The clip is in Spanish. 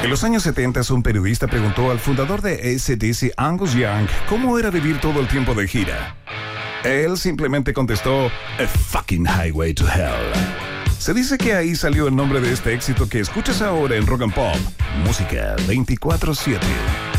En los años 70, un periodista preguntó al fundador de AC/DC, Angus Young, cómo era vivir todo el tiempo de gira. Él simplemente contestó, "A fucking highway to hell". Se dice que ahí salió el nombre de este éxito que escuchas ahora en Rock and Pop, música 24/7.